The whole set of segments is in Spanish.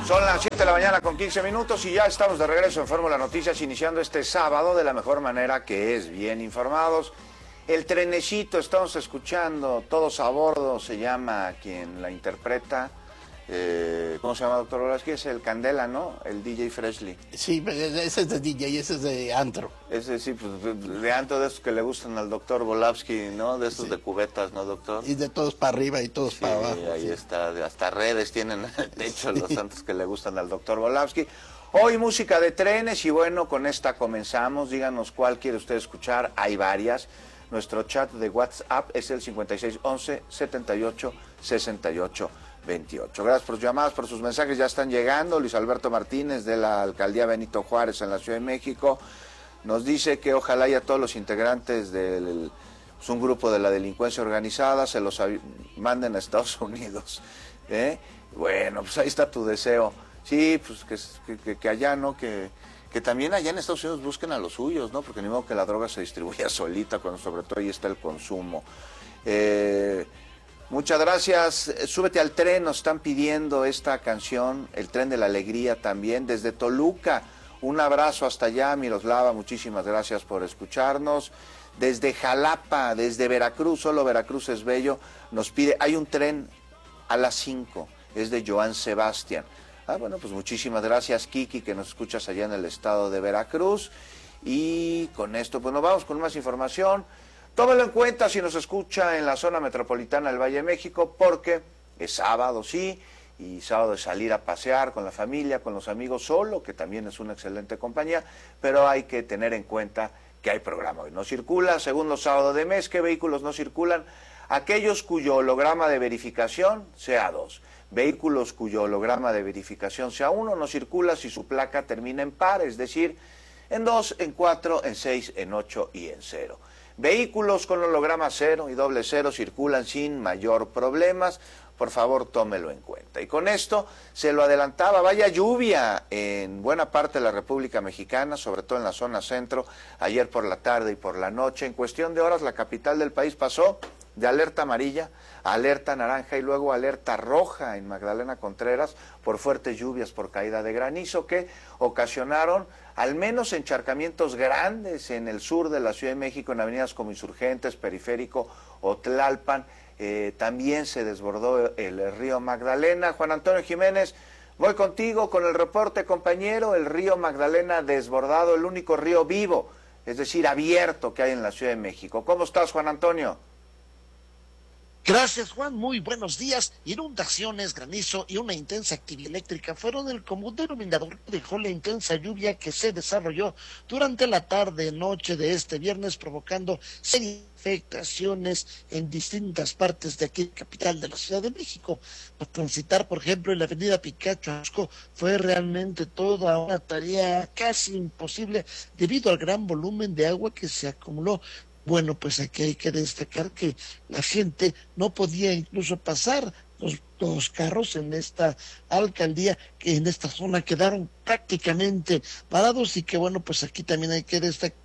Son las 7 de la mañana con 15 minutos y ya estamos de regreso en Fórmula Noticias, iniciando este sábado de la mejor manera, que es bien informados. El trenecito, estamos escuchando, Todos a Bordo, se llama quien la interpreta. ¿Cómo se llama, doctor Volaski? Es el Candela, ¿no? El DJ Freshly. Sí, ese es de DJ, ese es de antro. Ese sí, pues de antro, de esos que le gustan al doctor Volavsky, ¿no? De estos sí, de cubetas, ¿no, doctor? Y de todos para arriba y todos para abajo. Ahí sí está, hasta redes tienen en el techo los santos que le gustan al doctor Volavsky. Hoy música de trenes y bueno, con esta comenzamos. Díganos cuál quiere usted escuchar, hay varias. Nuestro chat de WhatsApp es el 5611-786828. Gracias por sus llamadas, por sus mensajes, ya están llegando. Luis Alberto Martínez, de la Alcaldía Benito Juárez en la Ciudad de México, nos dice que ojalá ya todos los integrantes del un grupo de la delincuencia organizada se los manden a Estados Unidos. Bueno, pues ahí está tu deseo. Sí, pues que allá, ¿no? Que también allá en Estados Unidos busquen a los suyos, ¿no? Porque ni modo que la droga se distribuya solita, cuando sobre todo ahí está el consumo. Muchas gracias. Súbete al tren, nos están pidiendo esta canción, El Tren de la Alegría también, desde Toluca. Un abrazo hasta allá, Miroslava, muchísimas gracias por escucharnos. Desde Jalapa, desde Veracruz, solo Veracruz es bello, nos pide, hay un tren a las 5, es de Joan Sebastián. Bueno, pues muchísimas gracias, Kiki, que nos escuchas allá en el estado de Veracruz. Y con esto, pues nos vamos con más información. Tómelo en cuenta si nos escucha en la zona metropolitana del Valle de México, porque es sábado, sí, y sábado de salir a pasear con la familia, con los amigos, solo, que también es una excelente compañía, pero hay que tener en cuenta que hay programa hoy. No circula, segundo sábado de mes. ¿Qué vehículos no circulan? Aquellos cuyo holograma de verificación sea 2. Vehículos cuyo holograma de verificación sea 1 no circula si su placa termina en par, es decir, en 2, en 4, en 6, en 8 y en 0. Vehículos con holograma 0 y doble 0 circulan sin mayor problemas. Por favor, tómelo en cuenta. Y con esto, se lo adelantaba, vaya lluvia en buena parte de la República Mexicana, sobre todo en la zona centro, ayer por la tarde y por la noche. En cuestión de horas, la capital del país pasó de alerta amarilla a alerta naranja y luego alerta roja en Magdalena Contreras por fuertes lluvias, por caída de granizo que ocasionaron al menos encharcamientos grandes en el sur de la Ciudad de México, en avenidas como Insurgentes, Periférico o Tlalpan. También se desbordó el río Magdalena. Juan Antonio Jiménez, voy contigo con el reporte, compañero. El río Magdalena desbordado, el único río vivo, es decir, abierto que hay en la Ciudad de México. ¿Cómo estás, Juan Antonio? Gracias, Juan. Muy buenos días. Inundaciones, granizo y una intensa actividad eléctrica fueron el común denominador que dejó la intensa lluvia que se desarrolló durante la tarde-noche de este viernes, provocando serias afectaciones en distintas partes de aquí, capital de la Ciudad de México. Para transitar, por ejemplo, en la avenida Picacho Asco fue realmente toda una tarea casi imposible debido al gran volumen de agua que se acumuló. Bueno, pues aquí hay que destacar que la gente no podía incluso pasar, los carros en esta alcaldía, que en esta zona quedaron prácticamente parados y que bueno, pues aquí también hay que destacar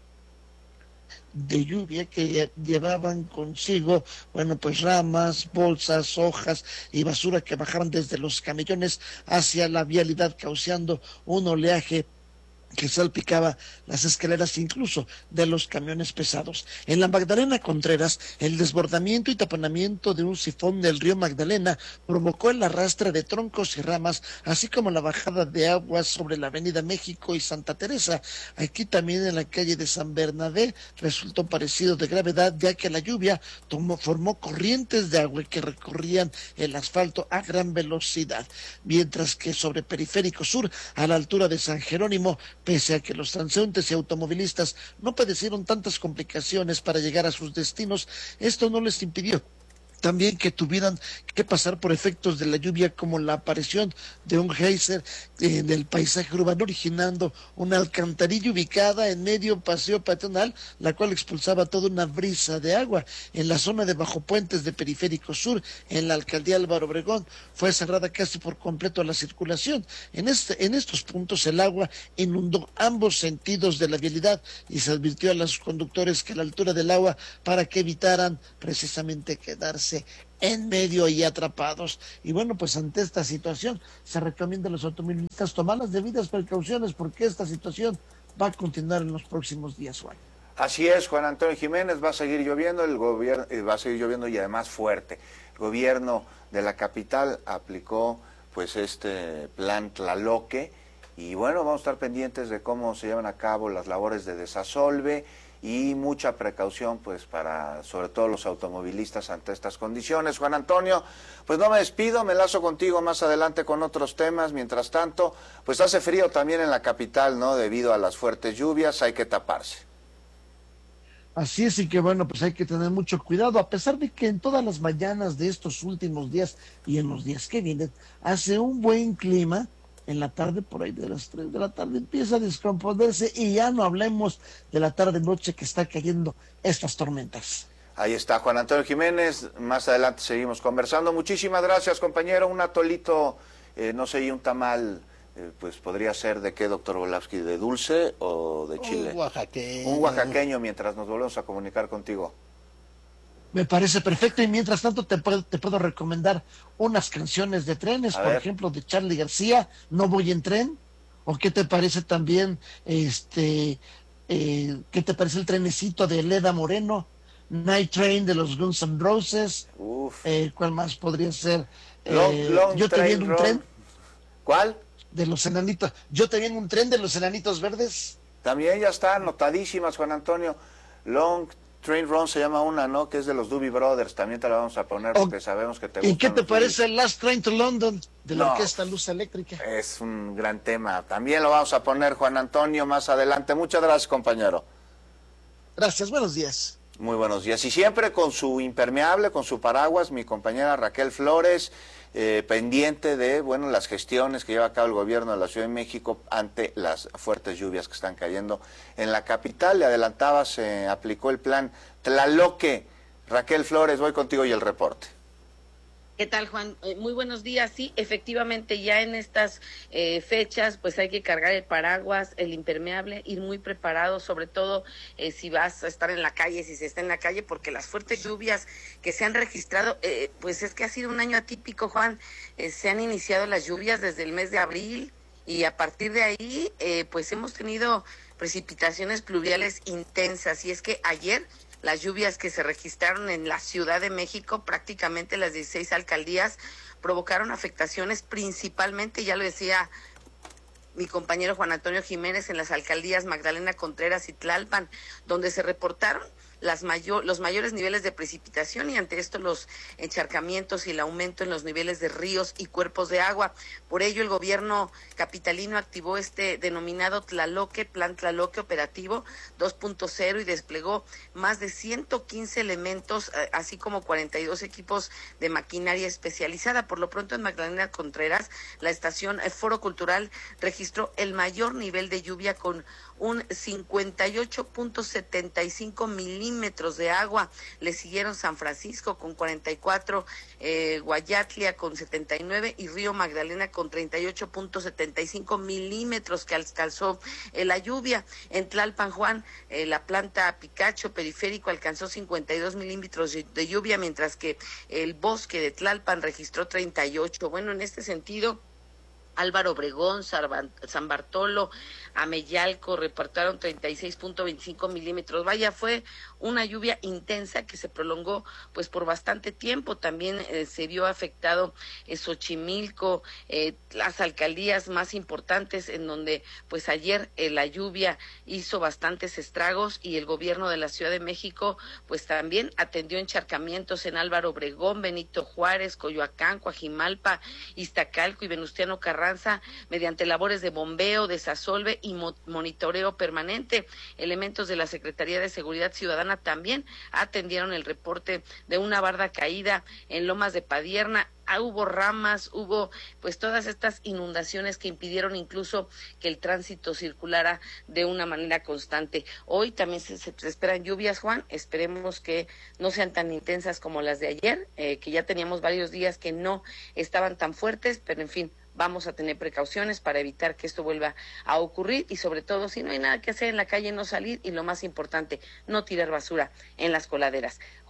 de lluvia que llevaban consigo, bueno, pues ramas, bolsas, hojas y basura que bajaban desde los camellones hacia la vialidad, causando un oleaje que salpicaba las escaleras incluso de los camiones pesados. En la Magdalena Contreras, el desbordamiento y taponamiento de un sifón del río Magdalena provocó el arrastre de troncos y ramas, así como la bajada de aguas sobre la avenida México y Santa Teresa. Aquí también en la calle de San Bernabé resultó parecido de gravedad, ya que la lluvia formó corrientes de agua que recorrían el asfalto a gran velocidad, mientras que sobre Periférico Sur, a la altura de San Jerónimo, pese a que los transeúntes y automovilistas no padecieron tantas complicaciones para llegar a sus destinos, esto no les impidió también que tuvieran que pasar por efectos de la lluvia, como la aparición de un geyser en el paisaje urbano, originando una alcantarilla ubicada en medio paseo peatonal, la cual expulsaba toda una brisa de agua. En la zona de Bajo Puentes de Periférico Sur, en la alcaldía Álvaro Obregón, fue cerrada casi por completo a la circulación. En estos puntos el agua inundó ambos sentidos de la vialidad y se advirtió a los conductores que a la altura del agua, para que evitaran precisamente quedarse en medio y atrapados. Y bueno, pues ante esta situación se recomienda a los automovilistas tomar las debidas precauciones porque esta situación va a continuar en los próximos días, Juan. Así es, Juan Antonio Jiménez, va a seguir lloviendo, el gobierno va a seguir lloviendo y además fuerte. El gobierno de la capital aplicó pues este plan Tlaloque y bueno, vamos a estar pendientes de cómo se llevan a cabo las labores de desasolve y mucha precaución pues para sobre todo los automovilistas ante estas condiciones. Juan Antonio, pues no me despido, me enlazo contigo más adelante con otros temas. Mientras tanto, pues hace frío también en la capital, ¿no? Debido a las fuertes lluvias, hay que taparse. Así es, y que bueno, pues hay que tener mucho cuidado, a pesar de que en todas las mañanas de estos últimos días y en los días que vienen, hace un buen clima. En la tarde, por ahí de las 3 de la tarde, empieza a descomponerse y ya no hablemos de la tarde-noche que está cayendo estas tormentas. Ahí está Juan Antonio Jiménez, más adelante seguimos conversando. Muchísimas gracias, compañero. Un atolito, no sé, y un tamal, pues podría ser de qué, doctor Volavsky, de dulce o de chile. Un oaxaqueño. Un oaxaqueño mientras nos volvemos a comunicar contigo. Me parece perfecto y mientras tanto te puedo recomendar unas canciones de trenes, por ejemplo, de Charly García, No voy en tren, o qué te parece también, qué te parece el trenecito de Leda Moreno, Night Train de los Guns N' Roses, ¿cuál más podría ser? Long Yo te vi en un tren. ¿Cuál? De los enanitos, yo te vi en un tren de los enanitos verdes. También ya está, anotadísimas, Juan Antonio. Long Train Run se llama una, ¿no? Que es de los Doobie Brothers. También te la vamos a poner porque sabemos que te gusta. ¿Y qué te parece el Last Train to London de la Orquesta Luz Eléctrica? Es un gran tema. También lo vamos a poner, Juan Antonio, más adelante. Muchas gracias, compañero. Gracias, buenos días. Muy buenos días. Y siempre con su impermeable, con su paraguas, mi compañera Raquel Flores, pendiente de, bueno, las gestiones que lleva a cabo el gobierno de la Ciudad de México ante las fuertes lluvias que están cayendo en la capital. Le adelantaba, se aplicó el plan Tlaloque. Raquel Flores, voy contigo y el reporte. ¿Qué tal, Juan? Muy buenos días. Sí, efectivamente, ya en estas fechas, pues hay que cargar el paraguas, el impermeable, ir muy preparado, sobre todo si vas a estar en la calle, si se está en la calle, porque las fuertes lluvias que se han registrado, pues es que ha sido un año atípico, Juan. Se han iniciado las lluvias desde el mes de abril y a partir de ahí, pues hemos tenido precipitaciones pluviales intensas. Y es que ayer las lluvias que se registraron en la Ciudad de México, prácticamente las 16 alcaldías, provocaron afectaciones principalmente, ya lo decía mi compañero Juan Antonio Jiménez, en las alcaldías Magdalena Contreras y Tlalpan, donde se reportaron los mayores niveles de precipitación y ante esto los encharcamientos y el aumento en los niveles de ríos y cuerpos de agua. Por ello el gobierno capitalino activó este denominado Tlaloque, Plan Tlaloque Operativo 2.0 y desplegó más de 115 elementos, así como 42 equipos de maquinaria especializada. Por lo pronto en Magdalena Contreras, la estación Foro Cultural registró el mayor nivel de lluvia con un 58.75 milímetros de agua. Le siguieron San Francisco con 44, Guayatlia con 79 y Río Magdalena con 38.75 milímetros que alcanzó la lluvia. En Tlalpan, Juan, la planta Picacho Periférico alcanzó 52 milímetros de lluvia, mientras que el bosque de Tlalpan registró 38. Bueno, en este sentido, Álvaro Obregón, San Bartolo, Ameyalco reportaron 36.25 milímetros. Vaya, fue una lluvia intensa que se prolongó pues por bastante tiempo. También se vio afectado Xochimilco, las alcaldías más importantes en donde pues ayer la lluvia hizo bastantes estragos y el gobierno de la Ciudad de México pues también atendió encharcamientos en Álvaro Obregón, Benito Juárez, Coyoacán, Coajimalpa, Iztacalco y Venustiano Carranza mediante labores de bombeo, desasolve y monitoreo permanente. Elementos de la Secretaría de Seguridad Ciudadana también atendieron el reporte de una barda caída en Lomas de Padierna. Hubo ramas, hubo pues todas estas inundaciones que impidieron incluso que el tránsito circulara de una manera constante. Hoy también se esperan lluvias, Juan, esperemos que no sean tan intensas como las de ayer, que ya teníamos varios días que no estaban tan fuertes, pero en fin, vamos a tener precauciones para evitar que esto vuelva a ocurrir y sobre todo si no hay nada que hacer en la calle, no salir y lo más importante, no tirar basura en las coladeras. Juan,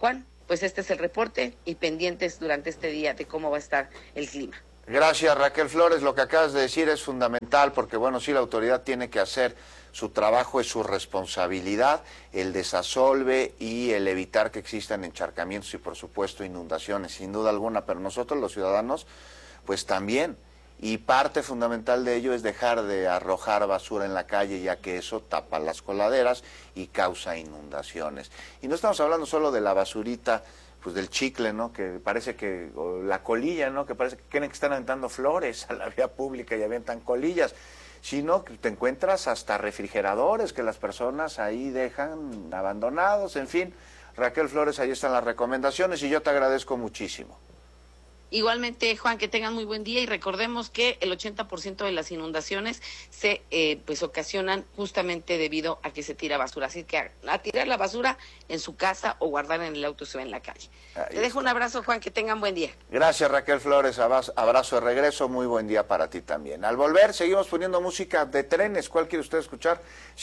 pues este es el reporte y pendientes durante este día de cómo va a estar el clima. Gracias, Raquel Flores. Lo que acabas de decir es fundamental porque, bueno, sí, la autoridad tiene que hacer su trabajo, es su responsabilidad, el desasolve y el evitar que existan encharcamientos y, por supuesto, inundaciones, sin duda alguna. Pero nosotros, los ciudadanos, pues también. Y parte fundamental de ello es dejar de arrojar basura en la calle, ya que eso tapa las coladeras y causa inundaciones. Y no estamos hablando solo de la basurita, pues del chicle, ¿no? Que parece que, o la colilla, ¿no? Que parece que creen que están aventando flores a la vía pública y avientan colillas, sino que te encuentras hasta refrigeradores que las personas ahí dejan abandonados, en fin. Raquel Flores, ahí están las recomendaciones y yo te agradezco muchísimo. Igualmente, Juan, que tengan muy buen día y recordemos que el 80% de las inundaciones se pues ocasionan justamente debido a que se tira basura. Así que a tirar la basura en su casa o guardar en el auto se ve en la calle. Te dejo un abrazo, Juan, que tengan buen día. Gracias, Raquel Flores, abrazo de regreso, muy buen día para ti también. Al volver, seguimos poniendo música de trenes. ¿Cuál quiere usted escuchar?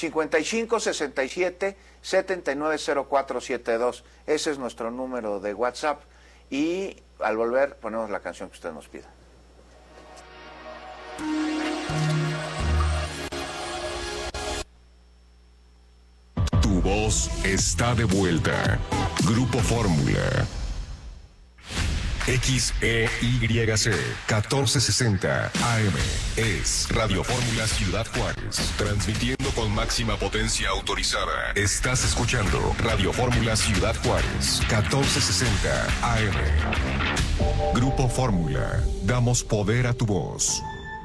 5567-790472. Ese es nuestro número de WhatsApp. Y al volver ponemos la canción que usted nos pida. Tu voz está de vuelta. Grupo Fórmula. XEYC 1460 AM es Radio Fórmula Ciudad Juárez, transmitiendo con máxima potencia autorizada. Estás escuchando Radio Fórmula Ciudad Juárez 1460 AM. Grupo Fórmula, damos poder a tu voz.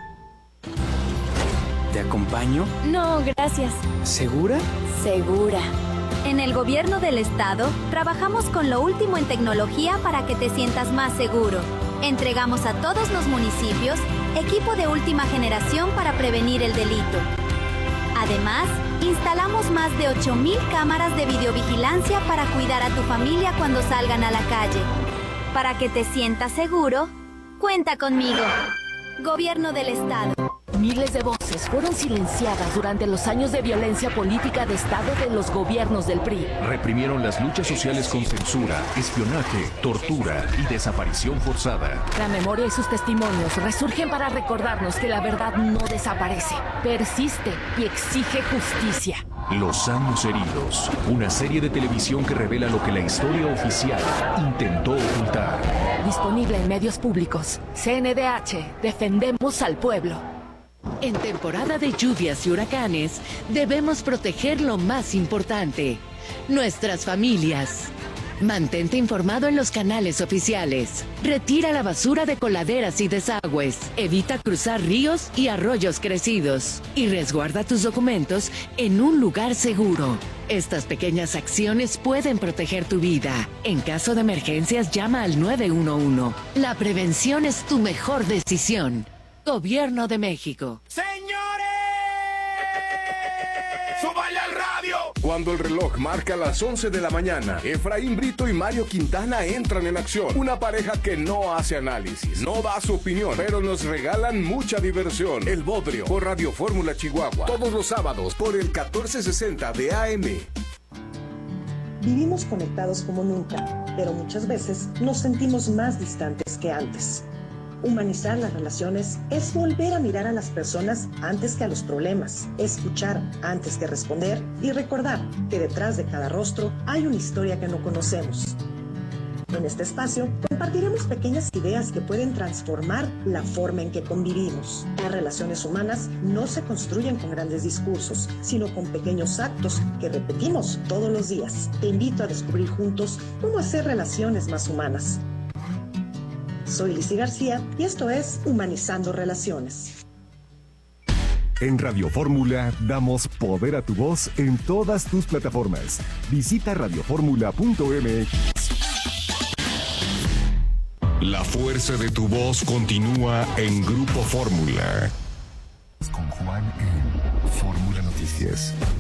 ¿Te acompaño? No, gracias. ¿Segura? Segura. En el gobierno del estado, trabajamos con lo último en tecnología para que te sientas más seguro. Entregamos a todos los municipios equipo de última generación para prevenir el delito. Además, instalamos más de 8,000 cámaras de videovigilancia para cuidar a tu familia cuando salgan a la calle. Para que te sientas seguro, cuenta conmigo. Gobierno del estado. Miles de voces fueron silenciadas durante los años de violencia política de Estado de los gobiernos del PRI. Reprimieron las luchas sociales con censura, espionaje, tortura y desaparición forzada. La memoria y sus testimonios resurgen para recordarnos que la verdad no desaparece, persiste y exige justicia. Los años heridos, una serie de televisión que revela lo que la historia oficial intentó ocultar. Disponible en medios públicos. CNDH, defendemos al pueblo. En temporada de lluvias y huracanes, debemos proteger lo más importante, nuestras familias. Mantente informado en los canales oficiales. Retira la basura de coladeras y desagües. Evita cruzar ríos y arroyos crecidos. Y resguarda tus documentos en un lugar seguro. Estas pequeñas acciones pueden proteger tu vida. En caso de emergencias, llama al 911. La prevención es tu mejor decisión. Gobierno de México. ¡Señores! ¡Súbale al radio! Cuando el reloj marca las 11 de la mañana, Efraín Brito y Mario Quintana entran en acción. Una pareja que no hace análisis, no da su opinión, pero nos regalan mucha diversión. El Bodrio, por Radio Fórmula Chihuahua. Todos los sábados por el 1460 de AM. Vivimos conectados como nunca, pero muchas veces nos sentimos más distantes que antes. Humanizar las relaciones es volver a mirar a las personas antes que a los problemas, escuchar antes que responder y recordar que detrás de cada rostro hay una historia que no conocemos. En este espacio compartiremos pequeñas ideas que pueden transformar la forma en que convivimos. Las relaciones humanas no se construyen con grandes discursos, sino con pequeños actos que repetimos todos los días. Te invito a descubrir juntos cómo hacer relaciones más humanas. Soy Lizy García y esto es Humanizando Relaciones. En Radio Fórmula damos poder a tu voz en todas tus plataformas. Visita radioformula.mx. La fuerza de tu voz continúa en Grupo Fórmula. Con Juan en Fórmula Noticias.